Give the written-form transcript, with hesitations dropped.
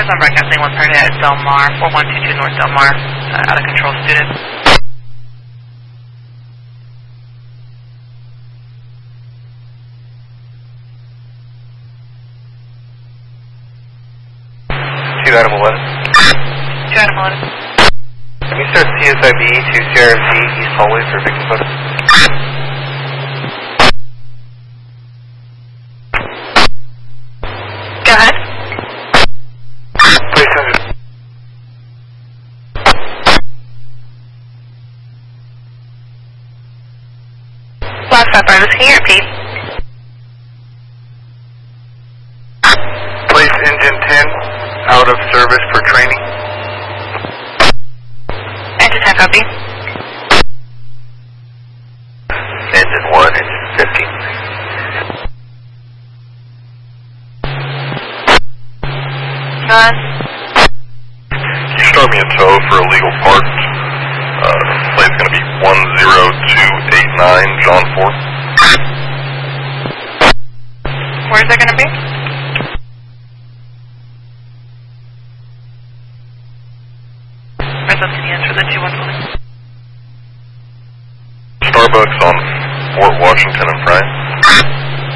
Cars on broadcasting 130 at Del Mar, 4122 North Del Mar, out of control student. Two Adam 11. 2 Adam 11. Can you start CSIB to CRMC East Hallway for victim photo? Go ahead. Please send it. Last stop, Brandon, can you repeat? Place engine 10 out of service for training. Engine 10, copy. Engine 1, engine 50. Go ahead. You start me in tow for illegal parts. Plate's going to be 10289 John 4. Where's it going to be? Where's the answer the 2-1 Starbucks on Fort Washington and Prime.